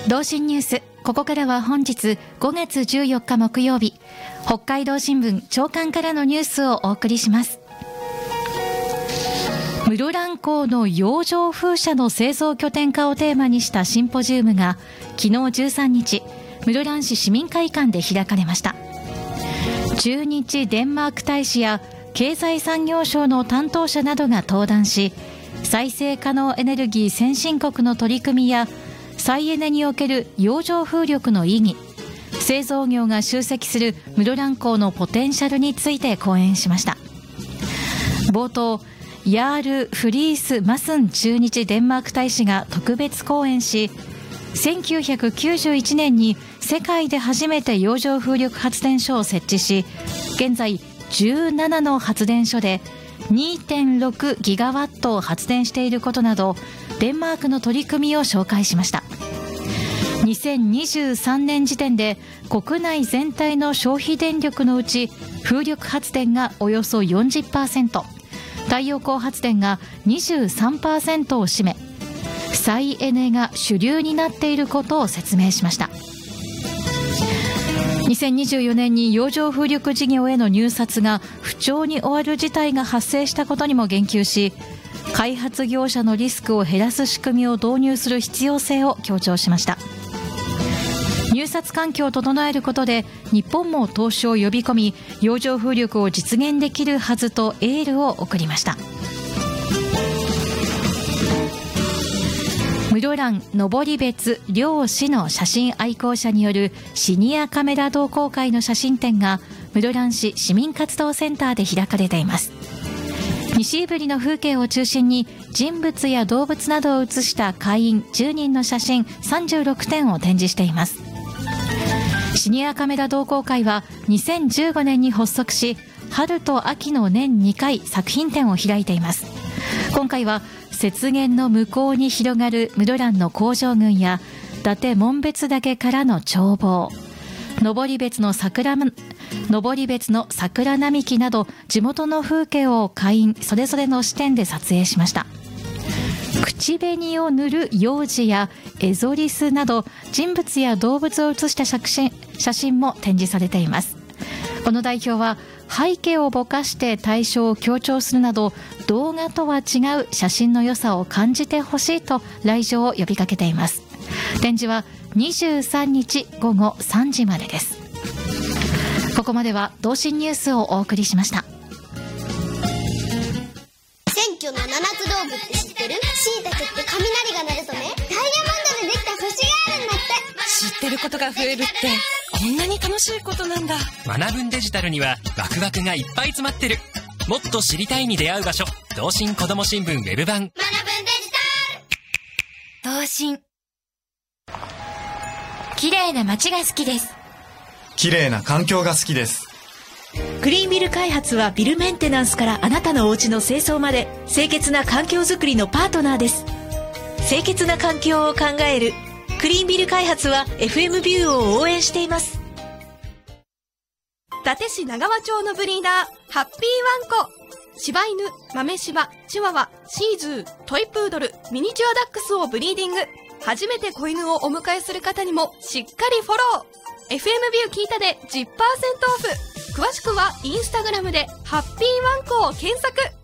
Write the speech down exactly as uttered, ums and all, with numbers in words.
同心ニュース、ここからは本日ごがつじゅうよっか木曜日、北海道新聞朝刊からのニュースをお送りします。室蘭港の洋上風車の製造拠点化をテーマにしたシンポジウムが昨日じゅうさんにち、室蘭市市民会館で開かれました。駐日デンマーク大使や経済産業省の担当者などが登壇し、再生可能エネルギー先進国の取り組みや再エネにおける洋上風力の意義、製造業が集積する室蘭港のポテンシャルについて講演しました。冒頭、ヤール・フリース・マスン駐日デンマーク大使が特別講演し、せんきゅうひゃくきゅうじゅういちねんに世界で初めて洋上風力発電所を設置し、現在じゅうななの発電所で にてんろくギガワットを発電していることなど、デンマークの取り組みを紹介しました。にせんにじゅうさんねん時点で国内全体の消費電力のうち、風力発電がおよそ よんじゅっパーセント、太陽光発電が にじゅうさんパーセント を占め、再エネが主流になっていることを説明しました。にせんにじゅうよねんに洋上風力事業への入札が不調に終わる事態が発生したことにも言及し、開発業者のリスクを減らす仕組みを導入する必要性を強調しました。入札環境を整えることで日本も投資を呼び込み、洋上風力を実現できるはずとエールを送りました。室蘭登別両市の写真愛好者によるシニアカメラ同好会の写真展が室蘭市市民活動センターで開かれています。西ぶりの風景を中心に人物や動物などを写した会員じゅうにんの写真さんじゅうろくてんを展示しています。シニアカメラ同好会はにせんじゅうごねんに発足し、春と秋の年にかい作品展を開いています。今回は雪原の向こうに広がる室蘭の工場群や伊達紋別岳からの眺望、登別の桜登別の桜並木など地元の風景を会員それぞれの視点で撮影しました。口紅を塗る幼児やエゾリスなど人物や動物を写した写真、写真も展示されています。この代表は背景をぼかして対象を強調するなど、動画とは違う写真の良さを感じてほしいと来場を呼びかけています。展示はにじゅうさんにちごごさんじまでです。ここまでは同心ニュースをお送りしました。 選挙のななつどうぶって知ってる？しいたけって雷が鳴るとね、ダイヤモンドでできた星があるんだって。 知ってることが増えるってこんなに楽しいことなんだ。 学ぶんデジタルにはワクワクがいっぱい詰まってる。もっと知りたいに出会う場所、同心こども新聞ウェブ版。学ぶんデジタル同心。綺麗な街が好きです。 綺麗な環境が好きです。 クリーンビル開発はビルメンテナンスからあなたのお家の清掃まで清潔な環境づくりのパートナーです。清潔な環境を考えるクリーンビル開発は エフエム ビューを応援しています。 伊達市長川町のブリーダーハッピーワンコ、柴犬、豆柴、チワワ、シーズー、トイプードル、ミニチュアダックスをブリーディング。初めて子犬をお迎えする方にもしっかりフォロー。 エフエム ビュー聞いたで じゅっパーセント オフ。詳しくはインスタグラムでハッピーワンコを検索。